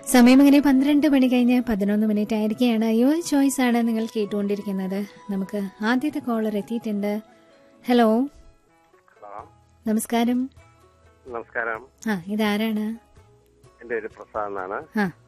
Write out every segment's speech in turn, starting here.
സമയം ഇങ്ങനെ 12 മണി കഴിഞ്ഞ് 11 മിനിറ്റ് ആയിരിക്കുകയാണ്. യുവർ ചോയ്സ് ആണ് നിങ്ങൾ കേട്ടുകൊണ്ടിരിക്കുന്നത്. നമുക്ക് ആദ്യത്തെ കോളർ എത്തിയിട്ടുണ്ട്. ഹലോ, നമസ്കാരം. നമസ്കാരം. ഇതാരാണ്? എന്റെ പേര് പ്രസാദ് എന്നാണ്.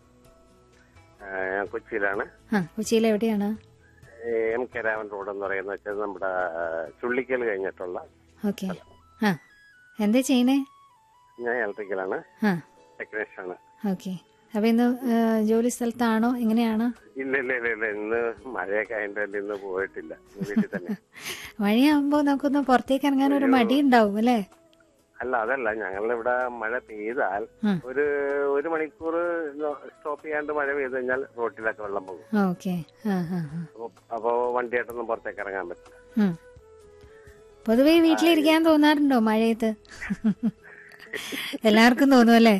ഞാൻ കൊച്ചിയിലാണ്. കൊച്ചിയിൽ എവിടെയാണ്? എം കെ രാമൻ റോഡ് എന്ന് പറയുന്നത് വെച്ചാൽ നമ്മുടെ ചുള്ളിക്കൽ കഴിഞ്ഞിട്ടുള്ള. ഓക്കെ. എന്താ ചെയ്യണേ? ഞാൻ ഇലക്ട്രിക്കലാണ്, ടെക്നീഷ്യനാണ്. ഓക്കെ. അപ്പൊ ഇന്ന് ജോലി സ്ഥലത്താണോ, എങ്ങനെയാണ്? ഇല്ല ഇല്ല ഇല്ല ഇല്ല, ഇന്ന് മഴയൊക്കെ ആയതിന്റെ ഇന്ന് പോയിട്ടില്ല, വീട്ടിൽ തന്നെ. മഴയാകുമ്പോ നമുക്കൊന്ന് പുറത്തേക്ക് ഇറങ്ങാൻ ഒരു മടി ഉണ്ടാവും അല്ലേ? അല്ല, അതല്ല, ഞങ്ങളിവിടെ മഴ പെയ്താൽ ഒരു മണിക്കൂർ സ്റ്റോപ്പ് ചെയ്യാണ്ട് മഴ പെയ്ത് കഴിഞ്ഞാൽ റോട്ടിലൊക്കെ വെള്ളം പോകും. ഓക്കെ. അപ്പോ വണ്ടിയായിട്ടൊന്നും പുറത്തേക്ക് ഇറങ്ങാൻ പറ്റില്ല. പൊതുവെ വീട്ടിലിരിക്കാൻ തോന്നാറുണ്ടോ മഴയത്ത്? എല്ലാവർക്കും തോന്നും അല്ലേ?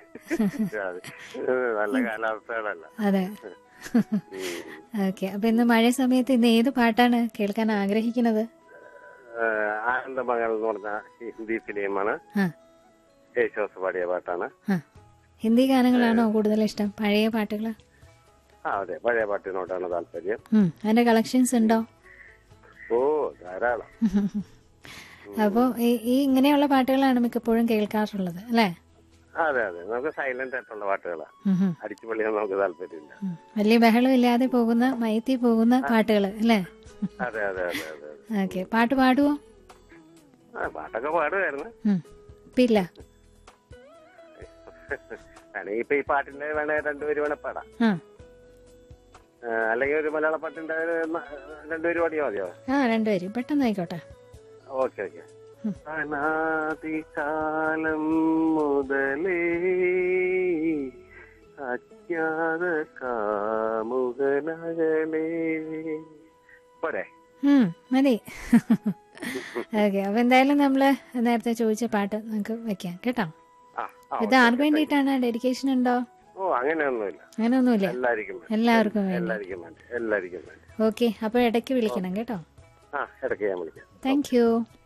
നല്ല കാലാവസ്ഥകളല്ല. അതെ. ഓക്കെ. അപ്പൊ ഇന്ന് മഴ സമയത്ത് ഇന്ന് ഏത് പാട്ടാണ് കേൾക്കാൻ ആഗ്രഹിക്കുന്നത്? ആനന്ദമകൾ എന്ന് പറഞ്ഞ ഹിന്ദി ഫിലിമാണ്, യേശുദാസ് പാടിയ പാട്ടാണ്. ഹിന്ദി ഗാനങ്ങളാണോ കൂടുതൽ ഇഷ്ടം, പഴയ പാട്ടുകള്? അതെ, പഴയ പാട്ടിനോടാണ് താല്പര്യം. അതിന്റെ കളക്ഷൻസ് ഉണ്ടോ? ഓ, ധാരാളം. അപ്പോ ഈ ഇങ്ങനെയുള്ള പാട്ടുകളാണ് മിക്കപ്പോഴും കേൾക്കാറുള്ളത് അല്ലേ? അതെ അതെ, നമുക്ക് സൈലന്റ് ആയിട്ടുള്ള പാട്ടുകളാണ്, അടിച്ചുപൊളിയൊന്നും നമുക്ക് താല്പര്യമില്ല. വലിയ ബഹളം ഇല്ലാതെ പോകുന്ന, മയത്തി പോകുന്ന പാട്ടുകള് അല്ലേ? അതെ അതെ അതെ അതെ. ഓക്കെ. പാട്ട് പാടുവോ? പാട്ടൊക്കെ പാടുമായിരുന്നു. ഇല്ല. ഇപ്പൊ ഈ പാട്ടിന്റെ വേണേ രണ്ടുപേര് വേണേ പാടാം, അല്ലെങ്കിൽ ഒരു മലയാള പാട്ടിന്റെ രണ്ടുപേര് പാടിയോ മതിയോ? രണ്ടുപേരും പെട്ടെന്ന് ആയിക്കോട്ടെ. Okay okay. അനാദികാലം മുതലേ അജ്ഞാത കാമുകനകലേ. പോരെ? മതി. ഓക്കെ. അപ്പൊ എന്തായാലും നമ്മള് നേരത്തെ ചോദിച്ച പാട്ട് നമുക്ക് വെക്കാം കേട്ടോ. ഇത് ആർക്ക് വേണ്ടിയിട്ടാണ്? ഡെഡിക്കേഷൻ ഉണ്ടോ? ഓ, അങ്ങനെയൊന്നുമില്ല. അങ്ങനെയൊന്നുമില്ല, എല്ലാവർക്കും വേണ്ടി. ഓക്കെ. അപ്പൊ ഇടയ്ക്ക് വിളിക്കണം കേട്ടോ. ഇടയ്ക്ക് ഞാൻ വിളിക്കാം. Thank you.